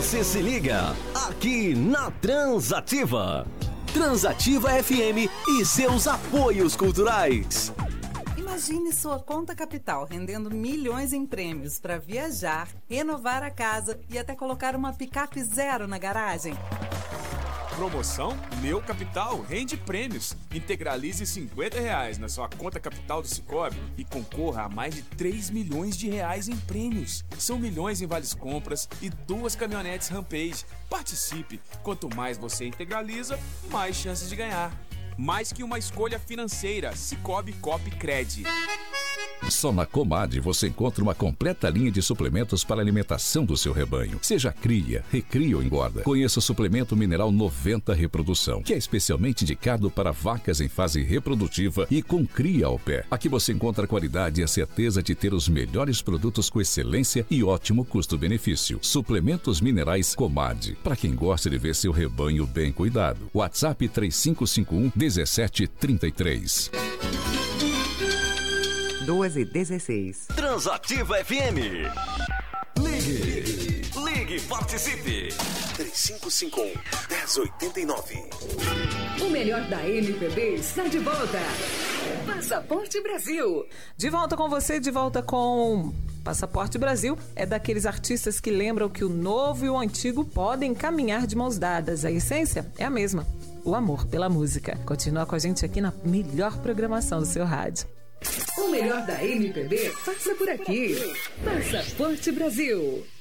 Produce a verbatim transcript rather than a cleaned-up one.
Você se liga aqui na Transativa. Transativa F M e seus apoios culturais. Imagine sua conta capital rendendo milhões em prêmios para viajar, renovar a casa e até colocar uma picape zero na garagem. Promoção Meu Capital rende prêmios. Integralize cinquenta reais na sua conta capital do Sicoob e concorra a mais de três milhões de reais em prêmios. São milhões em vales compras e duas caminhonetes Rampage. Participe. Quanto mais você integraliza, mais chances de ganhar. Mais que uma escolha financeira, Sicoob Coop Cred. Só na Comad você encontra uma completa linha de suplementos para a alimentação do seu rebanho. Seja cria, recria ou engorda. Conheça o suplemento mineral noventa Reprodução, que é especialmente indicado para vacas em fase reprodutiva e com cria ao pé. Aqui você encontra a qualidade e a certeza de ter os melhores produtos com excelência e ótimo custo-benefício. Suplementos minerais Comad, para quem gosta de ver seu rebanho bem cuidado. WhatsApp três cinco cinco um, um sete três três. duas e dezesseis. Transativa F M. Ligue. Ligue e participe. três cinco cinco um, um zero oito nove. O melhor da M P B está de volta. Passaporte Brasil. De volta com você, de volta com Passaporte Brasil. É daqueles artistas que lembram que o novo e o antigo podem caminhar de mãos dadas. A essência é a mesma. O amor pela música. Continua com a gente aqui na melhor programação do seu rádio. O melhor da M P B passa por aqui. Passaporte Brasil.